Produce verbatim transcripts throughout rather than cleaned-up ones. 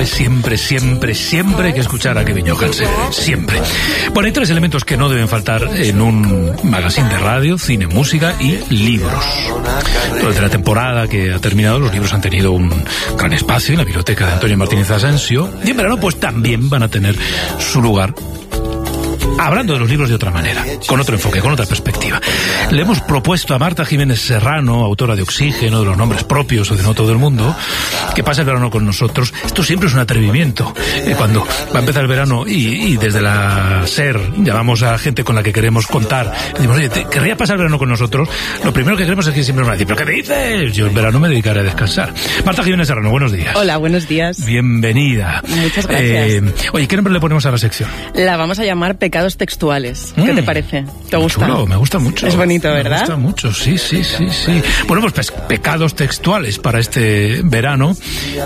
siempre, siempre, siempre, siempre hay que escuchar a Kevin Johansen. Siempre. Bueno, hay tres elementos que no deben faltar en un magazine de radio, cine, música y libros. Durante la temporada que ha terminado, los libros han tenido un gran espacio en la biblioteca de Antonio Martínez Asensio, y en verano pues también van a tener su lugar, hablando de los libros de otra manera, con otro enfoque, con otra perspectiva. Le hemos propuesto a Marta Jiménez Serrano, autora de Oxígeno, de los nombres propios o de No todo el mundo, que pase el verano con nosotros. Esto siempre es un atrevimiento. Eh, cuando va a empezar el verano y, y desde la SER llamamos a gente con la que queremos contar, decimos, oye, ¿te querría pasar el verano con nosotros? Lo primero que queremos es que siempre nos van a decir, ¿pero qué dices? Yo el verano me dedicaré a descansar. Marta Jiménez Serrano, buenos días. Hola, buenos días. Bienvenida. Muchas gracias. Eh, oye, ¿qué nombre le ponemos a la sección? La vamos a llamar Pecados Textuales. ¿Qué mm, te parece? ¿Te gusta? Chulo, me gusta mucho. Es bonito, ¿verdad? Me gusta mucho, sí, sí, sí, sí. Bueno, pues pecados textuales para este verano.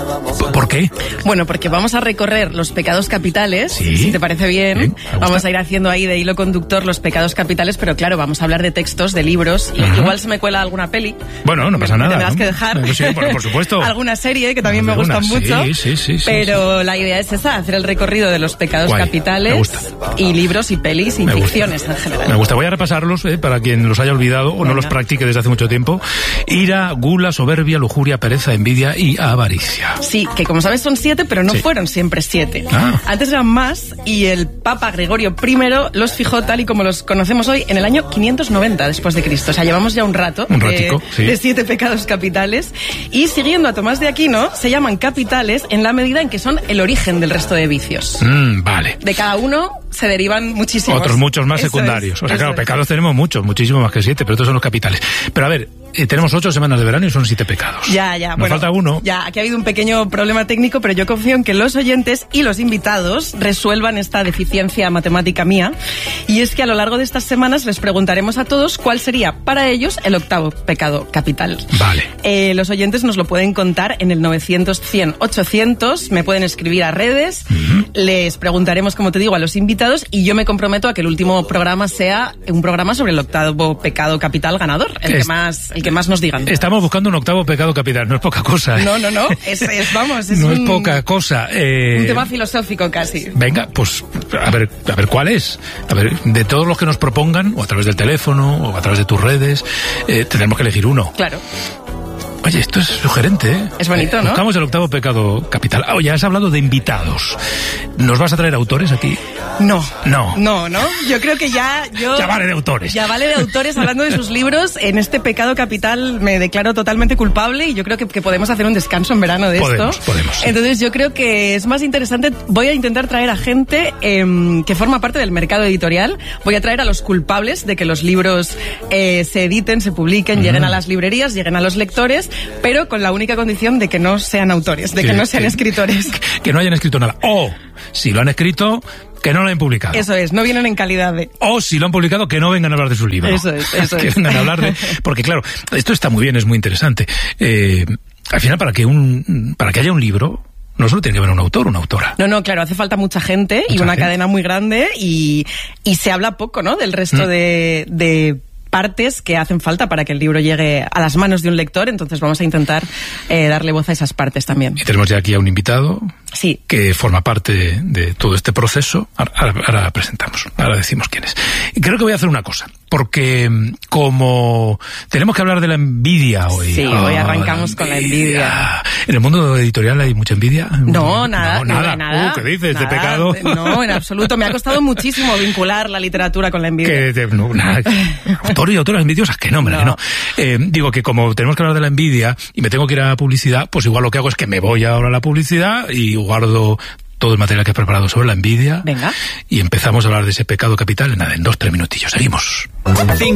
¿Por qué? Bueno, porque vamos a recorrer los pecados capitales, sí, si te parece bien. Sí, vamos a ir haciendo ahí de hilo conductor los pecados capitales, pero claro, vamos a hablar de textos, de libros, y uh-huh. igual se me cuela alguna peli. Bueno, no pasa me, nada. Me tendrás ¿no? que dejar. Sí, bueno, por supuesto. Alguna serie que también me Alguna, gustan mucho. Sí, sí, sí. Pero sí, sí. la idea es esa, hacer el recorrido de los pecados Guay, capitales me gusta. Y libros y pelis y me ficciones gusta. en general. Me gusta. Voy a repasarlos eh, para quien los haya olvidado o Venga. no los practique desde hace mucho tiempo. Ira, gula, soberbia, lujuria, pereza, envidia y avaricia. Sí, que como sabes son siete, pero no sí. fueron siempre siete. Ah. Antes eran más y el Papa Gregorio primero los fijó tal y como los conocemos hoy en el año quinientos noventa después de Cristo. O sea, llevamos ya un rato un ratico, de, sí. de siete pecados capitales. Y siguiendo a Tomás de Aquino, se llaman capitales en la medida en que son el origen del resto de vicios. Mm, vale. De cada uno se derivan muchísimos. Otros muchos más eso secundarios. Es, o sea, claro, es. pecados tenemos muchos, muchísimo más que siete, pero estos son los capitales. Pero a ver, eh, tenemos ocho semanas de verano y son siete pecados. Ya, ya. Nos bueno, falta uno. Ya, aquí ha habido un pequeño problema técnico, pero yo confío en que los oyentes y los invitados resuelvan esta deficiencia matemática mía. Y es que a lo largo de estas semanas les preguntaremos a todos cuál sería para ellos el octavo pecado capital. Vale. Eh, los oyentes nos lo pueden contar en el novecientos, cien, ochocientos. Me pueden escribir a redes. Uh-huh. Les preguntaremos, como te digo, a los invitados y yo me comprometo a que el último programa sea un programa sobre el octavo pecado capital ganador. El es, que más, el que más nos digan. Estamos buscando un octavo pecado capital, no es poca cosa. ¿eh? No, no, no. Es, es vamos, es no un, es poca cosa. Eh, un tema filosófico casi. Venga, pues a ver, a ver cuál es. A ver, de todos los que nos propongan, o a través del teléfono, o a través de tus redes, eh, tendremos que elegir uno. Claro. Oye, esto es sugerente, ¿eh? Es bonito, ¿no? Buscamos el octavo pecado capital. Ah, oye, has hablado de invitados. ¿Nos vas a traer autores aquí? No. No. No, ¿no? Yo creo que ya... Yo, ya vale de autores. Ya vale de autores hablando de sus libros. En este pecado capital me declaro totalmente culpable y yo creo que, que podemos hacer un descanso en verano de podemos, esto. Podemos, sí. Entonces yo creo que es más interesante. Voy a intentar traer a gente eh, que forma parte del mercado editorial. Voy a traer a los culpables de que los libros eh, se editen, se publiquen, mm. lleguen a las librerías, lleguen a los lectores, pero con la única condición de que no sean autores, de sí, que no sean sí. escritores. Que no hayan escrito nada. O, si lo han escrito, que no lo hayan publicado. Eso es, no vienen en calidad de... O, si lo han publicado, que no vengan a hablar de su libro. Eso es, eso que es. vengan a hablar de... Porque claro, esto está muy bien, es muy interesante. Eh, al final, para que, un, para que haya un libro... No solo tiene que haber un autor o una autora. No, no, claro, hace falta mucha gente mucha y una gente. cadena muy grande y, y se habla poco, ¿no? Del resto mm. de... de partes que hacen falta para que el libro llegue a las manos de un lector, entonces vamos a intentar eh, darle voz a esas partes también. Y tenemos ya aquí a un invitado sí. que forma parte de todo este proceso. Ahora, ahora presentamos, ahora decimos quién es. Y creo que voy a hacer una cosa, porque como tenemos que hablar de la envidia hoy. Sí, oh, hoy arrancamos la con la envidia. ¿En el mundo editorial hay mucha envidia? No, nada. No, nada. No, nada. Uh, ¿qué dices? Nada, ¿De pecado? No, en absoluto. Me ha costado muchísimo vincular la literatura con la envidia. Que de, no, nada. Autores y autoras envidiosas, que no, hombre, no. que no. Eh, digo que como tenemos que hablar de la envidia y me tengo que ir a la publicidad, pues igual lo que hago es que me voy ahora a la publicidad y guardo todo el material que he preparado sobre la envidia. Venga. Y empezamos a hablar de ese pecado capital en nada, en dos, tres minutillos. Seguimos.